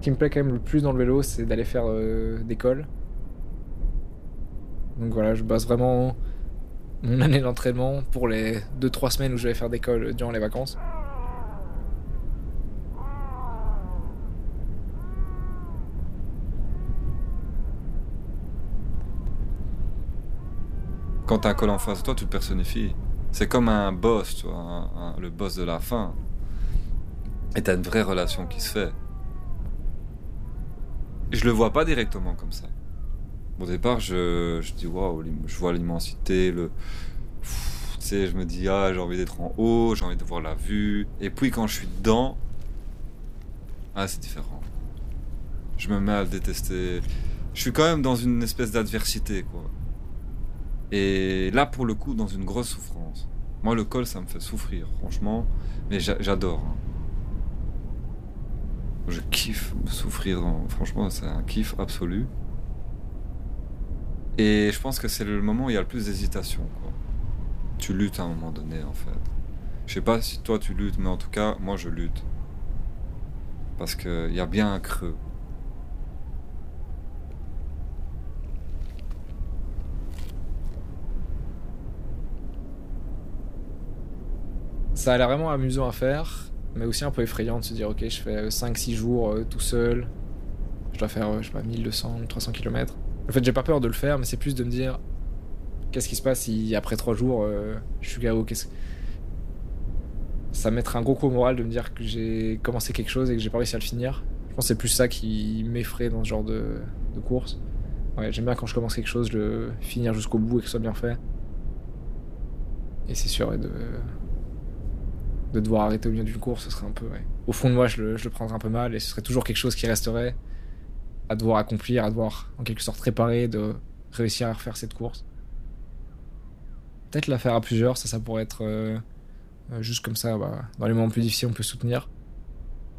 Ce qui me plaît quand même le plus dans le vélo, c'est d'aller faire des cols. Donc voilà, je base vraiment mon année d'entraînement pour les 2-3 semaines où je vais faire des cols durant les vacances. Quand t'as un col en face de toi, tu le personnifies. C'est comme un boss, tu vois, le boss de la fin. Et t'as une vraie relation qui se fait. Je le vois pas directement comme ça. Au départ, je dis waouh, je vois l'immensité, tu sais, je me dis ah, j'ai envie d'être en haut, j'ai envie de voir la vue. Et puis quand je suis dedans, ah, c'est différent. Je me mets à le détester. Je suis quand même dans une espèce d'adversité, quoi. Et là, pour le coup, dans une grosse souffrance. Moi, le col, ça me fait souffrir, franchement. Mais j'adore, hein. Je kiffe souffrir. Franchement, c'est un kiff absolu. Et je pense que c'est le moment où il y a le plus d'hésitation, quoi. Tu luttes à un moment donné, en fait. Je sais pas si toi tu luttes, mais en tout cas, moi je lutte. Parce qu'il y a bien un creux. Ça a l'air vraiment amusant à faire, mais aussi un peu effrayant de se dire ok, je fais 5-6 jours tout seul, je dois faire, je sais pas, 1200 ou 300 km. En fait, j'ai pas peur de le faire, mais c'est plus de me dire qu'est-ce qui se passe si après 3 jours je suis KO. Ça va mettre un gros coup au moral de me dire que j'ai commencé quelque chose et que j'ai pas réussi à le finir. Je pense que c'est plus ça qui m'effraie dans ce genre de course. Ouais, j'aime bien quand je commence quelque chose, le finir jusqu'au bout et que ce soit bien fait. Et c'est sûr, ouais, de devoir arrêter au milieu d'une course, ce serait un peu. Ouais. Au fond de moi, je le prendrais un peu mal et ce serait toujours quelque chose qui resterait à devoir accomplir, à devoir en quelque sorte réparer, de réussir à refaire cette course. Peut-être la faire à plusieurs, ça pourrait être juste comme ça, bah, dans les moments plus difficiles, on peut soutenir.